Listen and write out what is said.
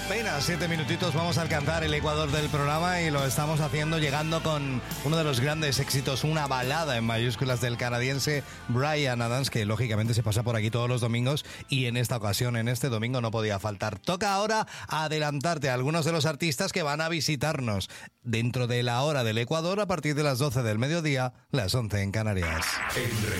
apenas 7 minutitos vamos a alcanzar el ecuador del programa y lo estamos haciendo llegando con uno de los grandes éxitos, una balada en mayúsculas del canadiense Bryan Adams, que lógicamente se pasa por aquí todos los domingos y en esta ocasión, en este domingo, no podía faltar. Toca ahora adelantarte a algunos de los artistas que van a visitarnos dentro de la hora del Ecuador a partir de las 12 del mediodía, las 11 en Canarias.